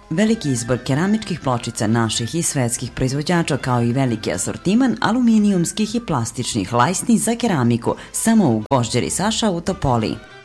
Veliki izbor keramičkih pločica naših i svetskih proizvođača kao i veliki asortiman aluminijumskih i plastičnih lajsni za keramiku samo u Gvožđeri Saša u Topoli.